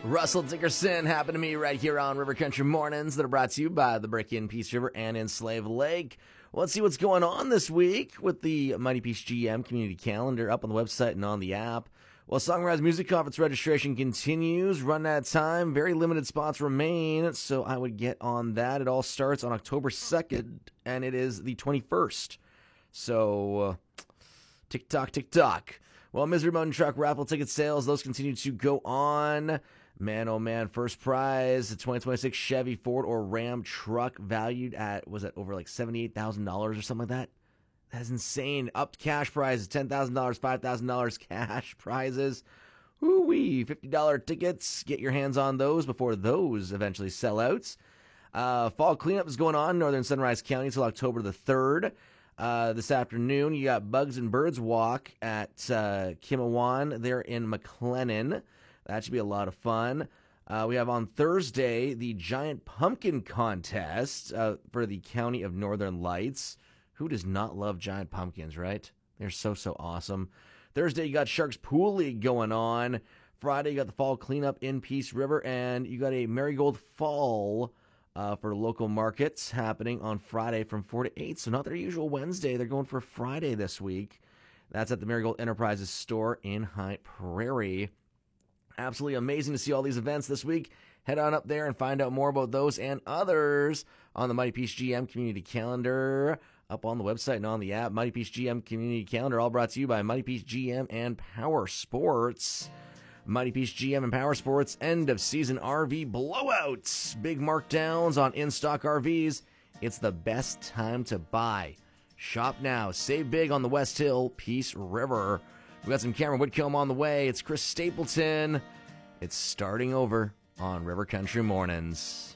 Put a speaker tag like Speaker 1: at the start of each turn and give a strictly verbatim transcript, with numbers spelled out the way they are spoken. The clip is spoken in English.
Speaker 1: Russell Dickerson happened to me right here on River Country Mornings that are brought to you by the Brick Inn, Peace River, and in Slave Lake. Well, let's see what's going on this week with the Mighty Peace G M community calendar up on the website and on the app. Well, Songwriters Music Conference registration continues. Run out of time. Very limited spots remain, so I would get on that. It all starts on October second, and it is the twenty-first. So, uh, tick-tock, tick-tock. Well, Misery Mountain Truck raffle ticket sales, those continue to go on. Man, oh man, first prize, the twenty twenty-six Chevy, Ford, or Ram truck valued at, was that over like seventy-eight thousand dollars or something like that? That's insane. Up cash prizes, ten thousand dollars, five thousand dollars cash prizes. Woo-wee, fifty dollars tickets. Get your hands on those before those eventually sell out. Uh, fall cleanup is going on in Northern Sunrise County until October the third. Uh, this afternoon, you got Bugs and Birds Walk at uh, Kimawan there in McLennan. That should be a lot of fun. Uh, we have on Thursday the Giant Pumpkin Contest uh, for the County of Northern Lights. Who does not love giant pumpkins, right? They're so, so awesome. Thursday, you got Sharks Pool League going on. Friday, you got the Fall Cleanup in Peace River, and you got a Marigold Fall uh, for local markets happening on Friday from four to eight. So not their usual Wednesday. They're going for Friday this week. That's at the Marigold Enterprises store in High Prairie. Absolutely amazing to see all these events this week. Head on up there and find out more about those and others on the Mighty Peace G M Community Calendar up on the website and on the app. Mighty Peace G M Community Calendar, all brought to you by Mighty Peace G M and Power Sports. Mighty Peace G M and Power Sports end of season R V blowouts. Big markdowns on in-stock R Vs. It's the best time to buy. Shop now. Save big on the West Hill, Peace River. We got some Cameron Whitcomb on the way. It's Chris Stapleton. It's starting over on River Country Mornings.